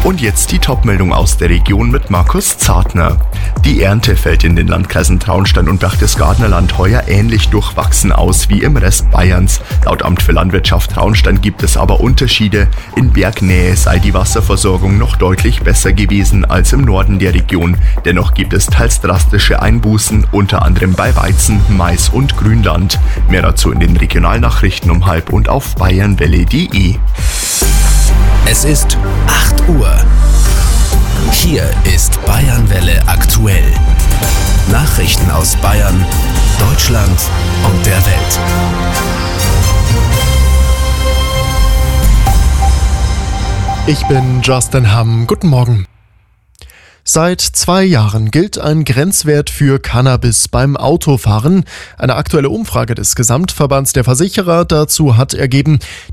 Und jetzt die Top-Meldung aus der Region mit Markus Zartner. Die Ernte fällt in den Landkreisen Traunstein und Berchtesgadener Land heuer ähnlich durchwachsen aus wie im Rest Bayerns. Laut Amt für Landwirtschaft Traunstein gibt es aber Unterschiede. In Bergnähe sei die Wasserversorgung noch deutlich besser gewesen als im Norden der Region. Dennoch gibt es teils drastische Einbußen, unter anderem bei Weizen, Mais und Grünland. Mehr dazu in den Regionalnachrichten um 12:30 und auf bayernwelle.de. Es ist 8 Uhr. Hier ist Bayernwelle aktuell. Nachrichten aus Bayern, Deutschland und der Welt. Ich bin Justin Hamm. Guten Morgen. Seit 2 Jahren gilt ein Grenzwert für Cannabis beim Autofahren. Eine aktuelle Umfrage des Gesamtverbands der Versicherer dazu hat ergeben,